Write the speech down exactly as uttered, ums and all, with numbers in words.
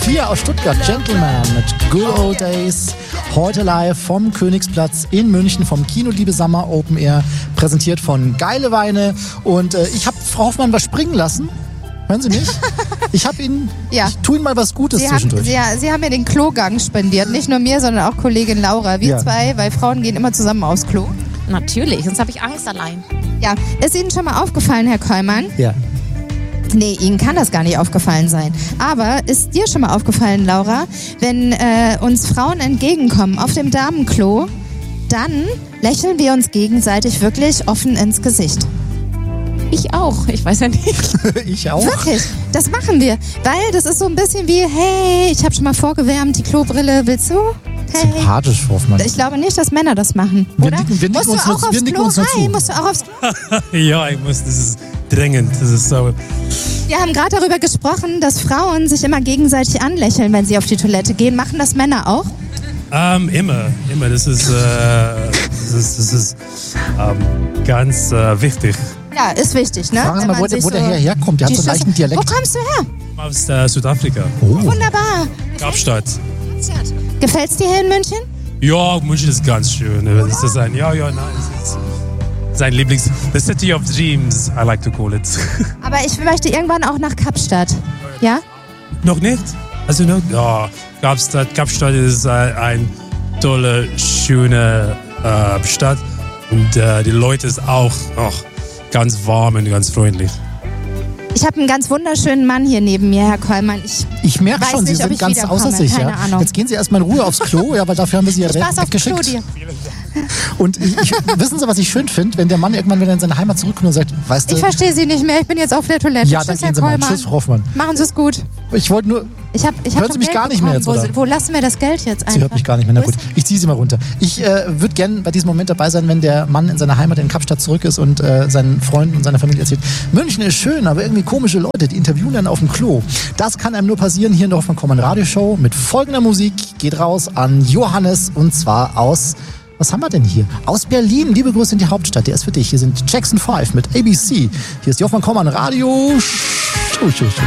Pia aus Stuttgart, Gentleman mit Good Old Days. Heute live vom Königsplatz in München, vom Kino Liebe Sommer Open Air, präsentiert von Geile Weine. Und äh, ich habe Frau Hoffmann was springen lassen. Hören Sie mich? Ich habe Ihnen, ja. ich tue Ihnen mal was Gutes Sie zwischendurch. Haben, Sie, Sie haben mir den Klogang spendiert. Nicht nur mir, sondern auch Kollegin Laura. Wir ja. zwei, weil Frauen gehen immer zusammen aufs Klo. Natürlich, sonst habe ich Angst allein. Ja, ist Ihnen schon mal aufgefallen, Herr Kollmann? Ja. Nee, Ihnen kann das gar nicht aufgefallen sein. Aber ist dir schon mal aufgefallen, Laura, wenn äh, uns Frauen entgegenkommen auf dem Damenklo, dann lächeln wir uns gegenseitig wirklich offen ins Gesicht. Ich auch, ich weiß ja nicht. Ich auch. Wirklich, das machen wir. Weil das ist so ein bisschen wie, hey, ich habe schon mal vorgewärmt, die Klobrille, willst du? Hey. Sympathisch, Frau Hoffmann. Ich glaube nicht, dass Männer das machen, wir oder? Nicken, wir nicken Musst du uns auch nur, wir aufs nicken Klo uns nur rein? zu. Musst du auch aufs Klo? Ja, ich muss, das ist dringend. Das ist so. Wir haben gerade darüber gesprochen, dass Frauen sich immer gegenseitig anlächeln, wenn sie auf die Toilette gehen. Machen das Männer auch? Ähm, immer, immer. Das ist, äh, das ist, das ist ähm, ganz äh, wichtig. Ja, ist wichtig, ne? Fragen Sie Wenn mal, man wo, der- sich wo der so Herr herkommt. Der hat die so einen Schüssel- leichten Dialekt. Wo kommst du her? Aus äh, Südafrika. Oh. Wunderbar. Kapstadt. Gefällt's dir hier in München? Ja, München ist ganz schön. Das ist ein, ja, ja, nein. Das ist sein Lieblings... The City of Dreams, I like to call it. Aber ich möchte irgendwann auch nach Kapstadt. Ja? Noch nicht? Also noch? Ja, Kapstadt, Kapstadt ist äh, eine tolle, schöne äh, Stadt. Und äh, die Leute sind auch oh, ganz warm und ganz freundlich. Ich habe einen ganz wunderschönen Mann hier neben mir, Herr Kollmann. Ich, Ich merke weiß schon, Sie nicht, ob sind ich ganz wiederkomme. außer sich. Keine Ja? Ahnung. Jetzt gehen Sie erstmal in Ruhe aufs Klo, ja, weil dafür haben wir Sie ja Spaß auf dem Klo weggeschickt. dir. Und ich, ich, wissen Sie, was ich schön finde? Wenn der Mann irgendwann wieder in seine Heimat zurückkommt und sagt, weißt du... Ich verstehe Sie nicht mehr, ich bin jetzt auf der Toilette. Ja, Tschüss, dann gehen Herr Sie mal. Kollmann. Tschüss, Frau Hoffmann. Machen Sie es gut. Ich wollte nur... Ich hab, ich hab Hören Sie doch mich Geld gar nicht mehr bekommen. jetzt, oder? Wo, wo lassen wir das Geld jetzt einfach? Sie hört mich gar nicht mehr. Na Wo gut, ist- ich ziehe Sie mal runter. Ich äh, würde gerne bei diesem Moment dabei sein, wenn der Mann in seiner Heimat in Kapstadt zurück ist und äh, seinen Freunden und seiner Familie erzählt, München ist schön, aber irgendwie komische Leute, die interviewen dann auf dem Klo. Das kann einem nur passieren hier in der Hoffmann Kollmann Radioshow. Mit folgender Musik geht raus an Johannes, und zwar aus... Was haben wir denn hier? Aus Berlin. Liebe Grüße in die Hauptstadt. Der ist für dich. Hier sind Jackson five mit A B C. Hier ist die Hoffmann Kollmann Radio. Show, show, show.